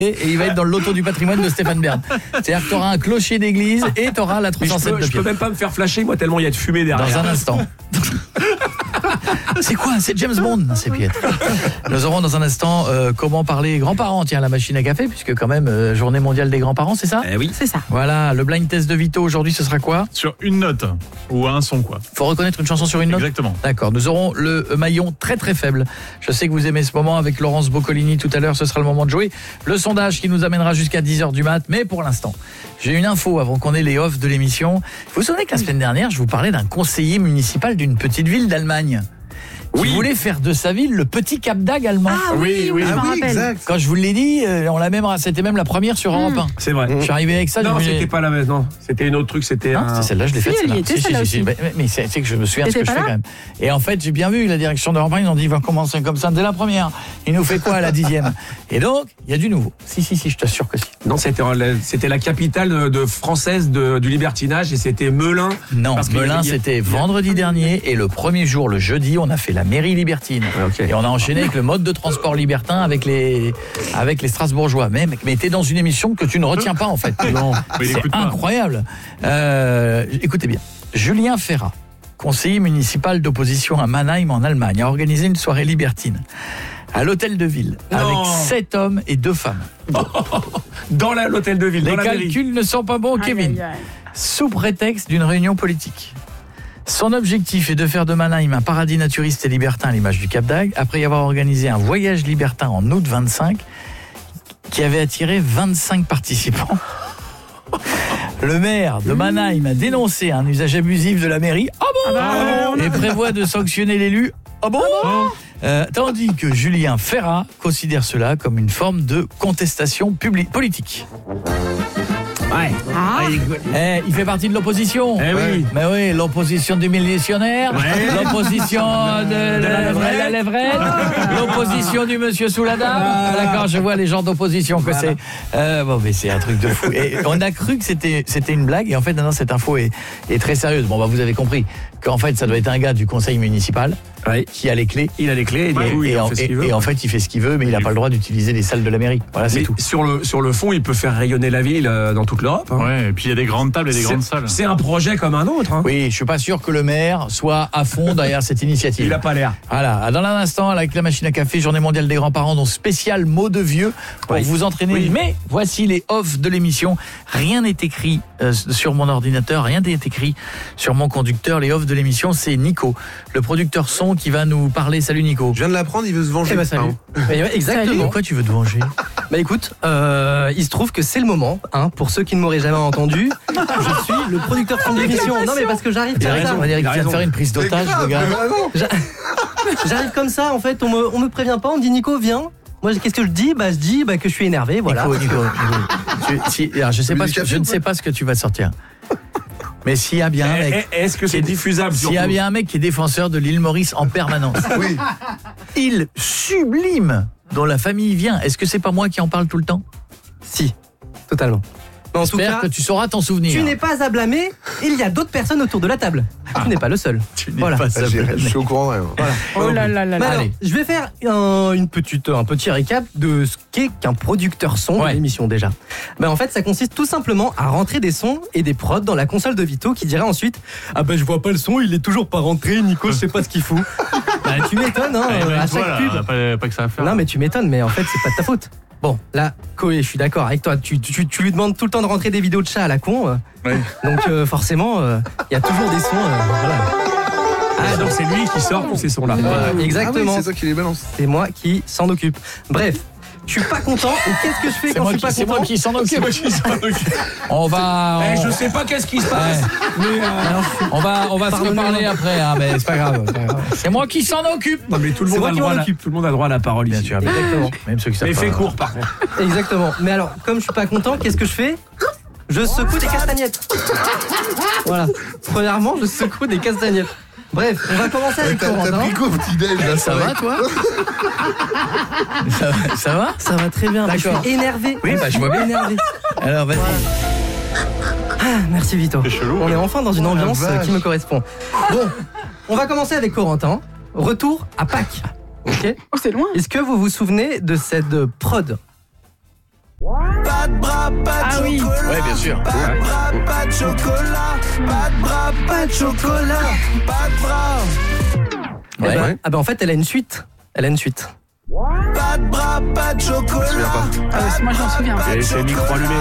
et il va être dans le loto du patrimoine de Stéphane Bern. C'est-à-dire que tu auras un clocher d'église et tu auras la 307 de pied. Je peux même pas me faire flasher, moi, tellement il y a de fumée derrière. Dans un instant. C'est quoi? C'est James Bond? Non, c'est Piet. Nous aurons dans un instant comment parler grands-parents. Tiens, la machine à café, puisque quand même, journée mondiale des grands-parents, c'est ça? Oui. C'est ça. Voilà, le blind test de Vito aujourd'hui, ce sera quoi? Sur une note ou un son, quoi. Faut reconnaître une chanson sur une note? Exactement. D'accord, nous aurons le maillon très très faible. Je sais que vous aimez ce moment avec Laurence Boccolini tout à l'heure, ce sera le moment de jouer. Le sondage qui nous amènera jusqu'à 10h du mat, mais pour l'instant, j'ai une info avant qu'on ait les offs de l'émission. Vous vous souvenez que la semaine dernière, je vous parlais d'un conseiller municipal d'une petite ville d'Allemagne qui voulait faire de sa ville le petit Cap d'Agde allemand. Ah oui, je m'en rappelle. Exact. Quand je vous l'ai dit, c'était même la première sur Europe 1. C'est vrai. Je suis arrivé avec ça. Non, je me c'était pas la même, non. C'était une autre truc, c'était Non, c'est celle-là, je l'ai faite. elle y était, celle-là aussi. Mais c'est que je me souviens de ce que T'étais je fais pas quand même. Et en fait, j'ai bien vu la direction d'Europe 1, ils ont dit, il va commencer comme ça dès la première. Il nous fait quoi à la 10e? Et donc, il y a du nouveau. Si, je t'assure que si. Non, c'était la capitale française du libertinage et c'était Melun. Non, Parce que Melun, c'était vendredi dernier et le premier jour, le jeudi, on a fait la mairie libertine. Okay. Et on a enchaîné avec le mode de transport libertin avec les Strasbourgeois. Mais t'es dans une émission que tu ne retiens pas en fait. Non, mais il c'est écoute pas. incroyable. Écoutez bien, Julien Ferrat, conseiller municipal d'opposition à Mannheim en Allemagne, a organisé une soirée libertine à l'hôtel de ville avec 7 hommes et 2 femmes. Dans l'hôtel de ville, Les dans la mairie. calculs ne sont pas bons, Kevin. Aïe, aïe, aïe. Sous prétexte d'une réunion politique. Son objectif est de faire de Mannheim un paradis naturiste et libertin à l'image du Cap d'Agde, après y avoir organisé un voyage libertin en août 25 qui avait attiré 25 participants. Le maire de Mannheim a dénoncé un usage abusif de la mairie. Ah bon? Et prévoit de sanctionner l'élu. Ah bon? Tandis que Julien Ferrat considère cela comme une forme de contestation politique. Ouais. Il fait partie de l'opposition. Oui. Mais oui, l'opposition du militaire, l'opposition de la levrette, l'opposition du monsieur sous la dame. D'accord, je vois les gens d'opposition que c'est. Mais c'est un truc de fou. Et on a cru que c'était une blague et en fait non, cette info est très sérieuse. Bon vous avez compris qu'en fait ça doit être un gars du conseil municipal qui a les clés. Il a les clés et en fait il fait ce qu'il veut, mais il n'a pas le droit d'utiliser les salles de la mairie. Voilà, c'est tout. Sur le fond, il peut faire rayonner la ville dans toute l'Europe. Ouais, et puis il y a des grandes tables et des grandes salles. C'est un projet comme un autre. Hein. Oui, je suis pas sûr que le maire soit à fond derrière cette initiative. Il a pas l'air. Voilà, dans un instant, avec la machine à café, journée mondiale des grands-parents, donc spécial mot de vieux pour vous entraîner. Oui. Mais voici les offs de l'émission. Rien n'est écrit sur mon ordinateur, rien n'est écrit sur mon conducteur. Les offs de l'émission, c'est Nico, le producteur son qui va nous parler. Salut Nico. Je viens de l'apprendre, il veut se venger. Salut. Exactement. Pourquoi tu veux te venger? Bah écoute, il se trouve que c'est le moment, pour ceux qui ne m'auraient jamais entendu, je suis le producteur de l'émission. Non mais parce que j'arrive Il a comme raison, ça. on va dire qu'il vient de faire une prise d'otage, le gars. J'arrive comme ça, en fait, on me prévient pas, on me dit Nico, viens. Moi, qu'est-ce que je dis? Je dis que je suis énervé, voilà. Nico. Alors, je ne sais pas ce que tu vas sortir. Mais s'il y a bien un mec... Est-ce que c'est diffusable? S'il y a bien un mec qui est défenseur de l'île Maurice en permanence. Oui. Île sublime dont la famille vient. Est-ce que c'est pas moi qui en parle tout le temps? Si, totalement. Mais en tout J'espère cas, que tu sauras t'en souvenir. tu n'es pas à blâmer, il y a d'autres personnes autour de la table. Tu n'es pas le seul. Voilà. Je suis au courant. Voilà. Oh là là là Mais là. alors, je vais faire un petit récap de ce qu'est qu'un producteur son de l'émission déjà. En fait, ça consiste tout simplement à rentrer des sons et des prods dans la console de Vito qui dira ensuite je vois pas le son, il est toujours pas rentré, Nico, je sais pas ce qu'il fout. Tu m'étonnes, à chaque pub. Pas que ça à faire. Non mais tu m'étonnes, mais en fait c'est pas de ta faute. Bon, là, Koé, je suis d'accord avec toi. Tu lui demandes tout le temps de rentrer des vidéos de chat à la con. Donc forcément, il y a toujours des sons. Voilà. Donc c'est lui qui sort tous ces sons-là. Exactement. C'est toi qui les balance. C'est moi qui s'en occupe. Bref, je suis pas content. Et qu'est-ce que je fais quand je suis pas C'est content? moi qui s'en occupe. On va... Je sais pas qu'est-ce qui se passe. Mais On va se reparler après, mais c'est pas grave. C'est moi qui s'en occupe. non, mais tout le monde a droit à la parole ici. Bien sûr. Exactement. Même ceux qui savent Mais pas. fais court par contre. Exactement. Mais alors, comme je suis pas content, qu'est-ce que je fais? Je secoue des castagnettes. Voilà. Premièrement, je secoue des castagnettes. Bref, on va commencer avec T'as Corentin. pris quoi au petit-déj là? Ça va, toi? Ça va? Ça va très bien. Je D'accord. suis énervé. Oui, je vois bien. Énervé. Alors, vas-y. Merci Vito. C'est chelou, On est enfin dans une ambiance vache. qui me correspond. Bon, on va commencer avec Corentin. Retour à Pâques. Ok. Oh, c'est loin. Est-ce que vous vous souvenez de cette prod Ah oui. Ouais, bien sûr. Pas de bras, pas de chocolat. Pas de bras, pas de chocolat. Pas de bras. Ouais. Ah ben en fait, elle a une suite. Elle a une suite. Pas de bras, pas de chocolat. Moi, j'en souviens. Et c'est micro allumé.